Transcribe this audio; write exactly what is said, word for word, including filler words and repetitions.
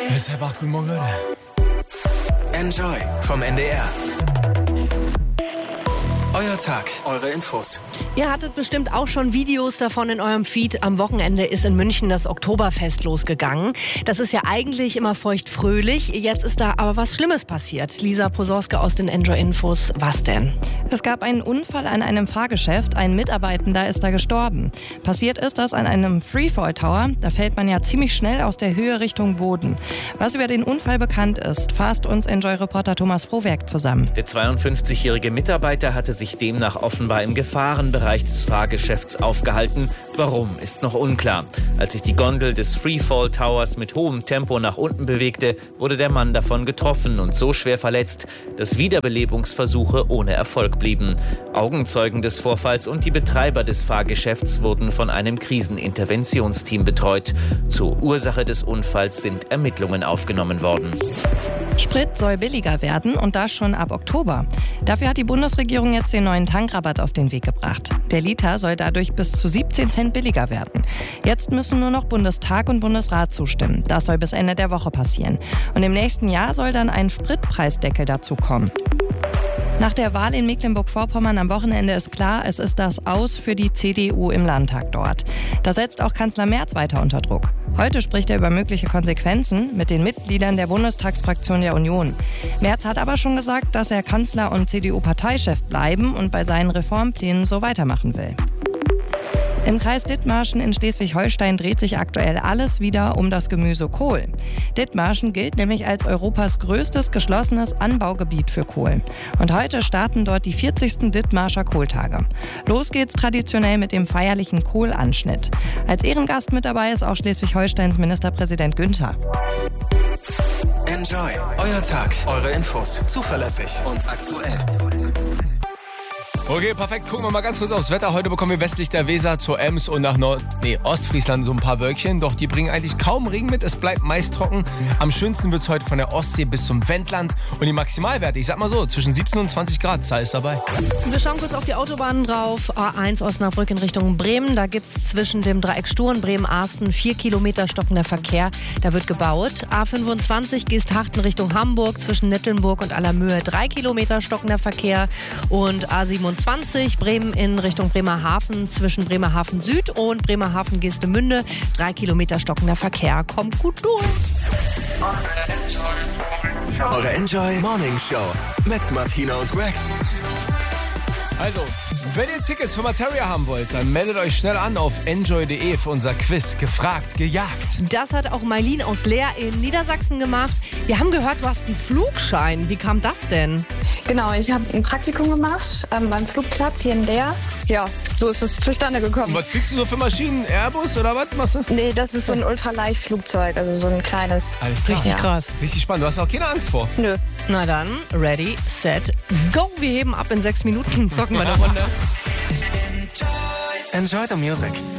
Es ist halb acht, guten Morgen, Leute. Enjoy vom N D R. Euer Tag, eure Infos. Ihr hattet bestimmt auch schon Videos davon in eurem Feed. Am Wochenende ist in München das Oktoberfest losgegangen. Das ist ja eigentlich immer feuchtfröhlich. Jetzt ist da aber was Schlimmes passiert. Lisa Posorske aus den Enjoy Infos. Was denn? Es gab einen Unfall an einem Fahrgeschäft. Ein Mitarbeitender ist da gestorben. Passiert ist das an einem Freefall Tower. Da fällt man ja ziemlich schnell aus der Höhe Richtung Boden. Was über den Unfall bekannt ist, fasst uns Enjoy-Reporter Thomas Frohwerk zusammen. Der zweiundfünfzigjährige Mitarbeiter hatte sich demnach offenbar im Gefahrenbereich des Fahrgeschäfts aufgehalten. Warum, ist noch unklar. Als sich die Gondel des Freefall Towers mit hohem Tempo nach unten bewegte, wurde der Mann davon getroffen und so schwer verletzt, dass Wiederbelebungsversuche ohne Erfolg blieben. Augenzeugen des Vorfalls und die Betreiber des Fahrgeschäfts wurden von einem Kriseninterventionsteam betreut. Zur Ursache des Unfalls sind Ermittlungen aufgenommen worden. Sprit soll billiger werden und das schon ab Oktober. Dafür hat die Bundesregierung jetzt den neuen Tankrabatt auf den Weg gebracht. Der Liter soll dadurch bis zu siebzehn Cent billiger werden. Jetzt müssen nur noch Bundestag und Bundesrat zustimmen. Das soll bis Ende der Woche passieren. Und im nächsten Jahr soll dann ein Spritpreisdeckel dazu kommen. Nach der Wahl in Mecklenburg-Vorpommern am Wochenende ist klar, es ist das Aus für die C D U im Landtag dort. Das setzt auch Kanzler Merz weiter unter Druck. Heute spricht er über mögliche Konsequenzen mit den Mitgliedern der Bundestagsfraktion der Union. Merz hat aber schon gesagt, dass er Kanzler und C D U-Parteichef bleiben und bei seinen Reformplänen so weitermachen will. Im Kreis Dithmarschen in Schleswig-Holstein dreht sich aktuell alles wieder um das Gemüse Kohl. Dithmarschen gilt nämlich als Europas größtes geschlossenes Anbaugebiet für Kohl. Und heute starten dort die vierzigsten Dithmarscher Kohltage. Los geht's traditionell mit dem feierlichen Kohlanschnitt. Als Ehrengast mit dabei ist auch Schleswig-Holsteins Ministerpräsident Günther. Enjoy, euer Tag, eure Infos. Zuverlässig und aktuell. Okay, perfekt. Gucken wir mal ganz kurz aufs Wetter. Heute bekommen wir westlich der Weser zur Ems und nach Nord- nee, Ostfriesland so ein paar Wölkchen. Doch die bringen eigentlich kaum Regen mit. Es bleibt meist trocken. Am schönsten wird es heute von der Ostsee bis zum Wendland. Und die Maximalwerte, ich sag mal so, zwischen siebzehn und zwanzig Grad. Sei es dabei. Wir schauen kurz auf die Autobahnen drauf. A eins Osnabrück in Richtung Bremen. Da gibt es zwischen dem Dreieck Sturen, Bremen-Arsten vier Kilometer stockender Verkehr. Da wird gebaut. A fünfundzwanzig Geesthachten Richtung Hamburg. Zwischen Nettelnburg und Allermöhe drei Kilometer stockender Verkehr. Und A siebenundzwanzig Bremen in Richtung Bremerhaven zwischen Bremerhaven Süd und Bremerhaven Geestemünde. Drei Kilometer stockender Verkehr. Kommt gut durch. Eure Enjoy Morning Show mit Martina und Greg. Also, wenn ihr Tickets für Materia haben wollt, dann meldet euch schnell an auf enjoy punkt de für unser Quiz. Gefragt, gejagt. Das hat auch Mailin aus Leer in Niedersachsen gemacht. Wir haben gehört, du hast einen Flugschein. Wie kam das denn? Genau, ich habe ein Praktikum gemacht ähm, beim Flugplatz hier in Leer. Ja, so ist es zustande gekommen. Und was fliegst du so für Maschinen? Airbus oder was machst du? Nee, das ist so ein Ultraleichtflugzeug, also so ein kleines. Alles klar. Richtig Ja. krass. Richtig spannend. Du hast auch keine Angst vor. Nö. Na dann, ready, set, go. Wir heben ab in sechs Minuten. Zocken wir eine Runde. Enjoy the music.